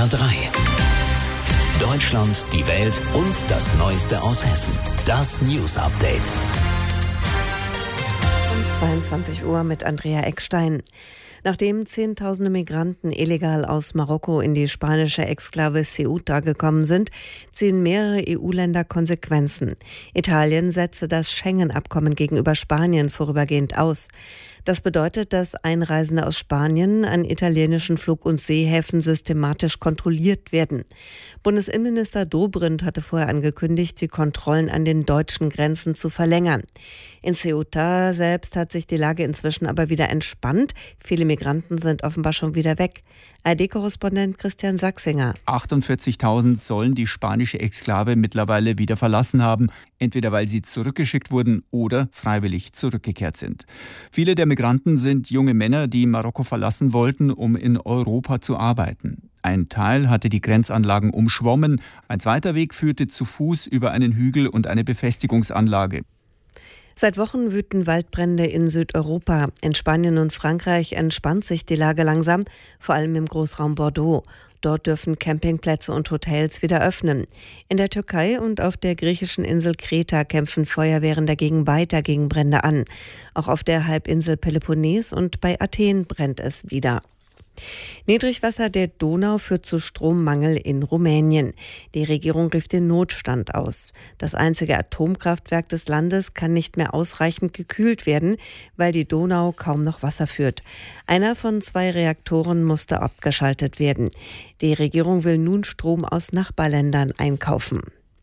HR3. Deutschland, die Welt und das Neueste aus Hessen. Das News Update. Um 22 Uhr mit Andrea Eckstein. Nachdem Zehntausende Migranten illegal aus Marokko in die spanische Exklave Ceuta gekommen sind, ziehen mehrere EU-Länder Konsequenzen. Italien setzte das Schengen-Abkommen gegenüber Spanien vorübergehend aus. Das bedeutet, dass Einreisende aus Spanien an italienischen Flug- und Seehäfen systematisch kontrolliert werden. Bundesinnenminister Dobrindt hatte vorher angekündigt, die Kontrollen an den deutschen Grenzen zu verlängern. In Ceuta selbst hat sich die Lage inzwischen aber wieder entspannt. Viele Migranten sind offenbar schon wieder weg. ARD-Korrespondent Christian Sachsinger. 48.000 sollen die spanische Exklave mittlerweile wieder verlassen haben, entweder weil sie zurückgeschickt wurden oder freiwillig zurückgekehrt sind. Viele der Migranten sind junge Männer, die Marokko verlassen wollten, um in Europa zu arbeiten. Ein Teil hatte die Grenzanlagen umschwommen, ein zweiter Weg führte zu Fuß über einen Hügel und eine Befestigungsanlage. Seit Wochen wüten Waldbrände in Südeuropa. In Spanien und Frankreich entspannt sich die Lage langsam, vor allem im Großraum Bordeaux. Dort dürfen Campingplätze und Hotels wieder öffnen. In der Türkei und auf der griechischen Insel Kreta kämpfen Feuerwehren dagegen weiter gegen Brände an. Auch auf der Halbinsel Peloponnes und bei Athen brennt es wieder. Niedrigwasser der Donau führt zu Strommangel in Rumänien. Die Regierung rief den Notstand aus. Das einzige Atomkraftwerk des Landes kann nicht mehr ausreichend gekühlt werden, weil die Donau kaum noch Wasser führt. Einer von 2 Reaktoren musste abgeschaltet werden. Die Regierung will nun Strom aus Nachbarländern einkaufen.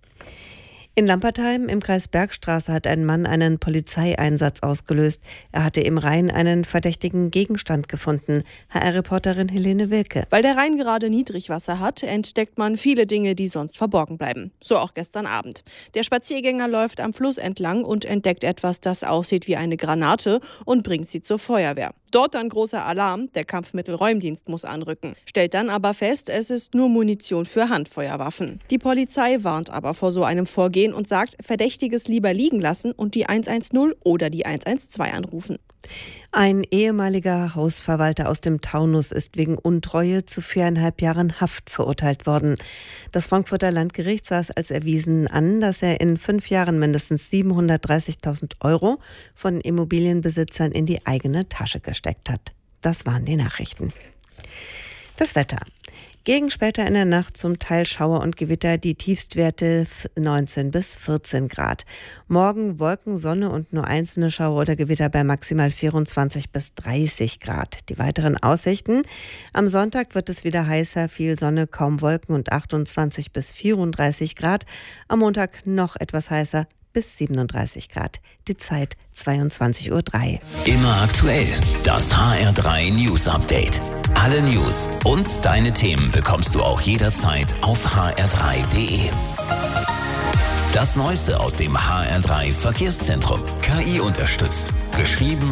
In Lampertheim im Kreis Bergstraße hat ein Mann einen Polizeieinsatz ausgelöst. Er hatte im Rhein einen verdächtigen Gegenstand gefunden. HR-Reporterin Helene Wilke. Weil der Rhein gerade Niedrigwasser hat, entdeckt man viele Dinge, die sonst verborgen bleiben. So auch gestern Abend. Der Spaziergänger läuft am Fluss entlang und entdeckt etwas, das aussieht wie eine Granate und bringt sie zur Feuerwehr. Dort dann großer Alarm, der Kampfmittelräumdienst muss anrücken. Stellt dann aber fest, es ist nur Munition für Handfeuerwaffen. Die Polizei warnt aber vor so einem Vorgehen und sagt, Verdächtiges lieber liegen lassen und die 110 oder die 112 anrufen. Ein ehemaliger Hausverwalter aus dem Taunus ist wegen Untreue zu 4,5 Jahren Haft verurteilt worden. Das Frankfurter Landgericht sah es als erwiesen an, dass er in 5 Jahren mindestens 730.000 € von Immobilienbesitzern in die eigene Tasche gesteckt hat. Das waren die Nachrichten. Das Wetter. Gegen später in der Nacht zum Teil Schauer und Gewitter, die Tiefstwerte 19 bis 14 Grad. Morgen Wolken, Sonne und nur einzelne Schauer oder Gewitter bei maximal 24 bis 30 Grad. Die weiteren Aussichten: Am Sonntag wird es wieder heißer, viel Sonne, kaum Wolken und 28 bis 34 Grad. Am Montag noch etwas heißer, bis 37 Grad. Die Zeit 22:03 Uhr. Immer aktuell. Das HR3 News Update. Alle News und deine Themen bekommst du auch jederzeit auf hr3.de. Das Neueste aus dem HR3 Verkehrszentrum. KI unterstützt. Geschrieben